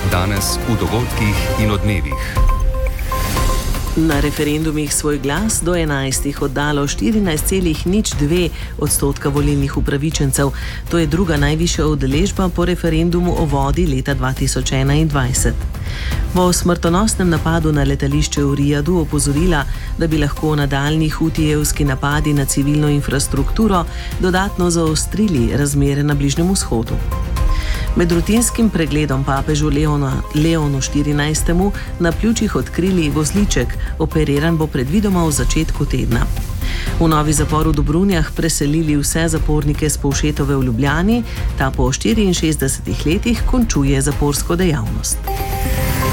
Danes v dogodkih in odmevih. Na referendumih svoj glas do 11 oddalo 14,02% volilnih upravičencev. To je druga najvišja udeležba po referendumu o vodi leta 2021. V smrtonosnem napadu na letališče v Rijadu opozorila, da bi lahko nadaljnji hutijevski napadi na civilno infrastrukturo dodatno zaostrili razmere na Bližnjem vzhodu. Med rutinskim pregledom papežu Leonu XIV. Na pljučih odkrili vozliček, operiran bo predvidoma v začetku tedna. V novi zapor v Dobrunjah preselili vse zapornike s Povšetove v Ljubljani, ta po 64 letih končuje zaporsko dejavnost.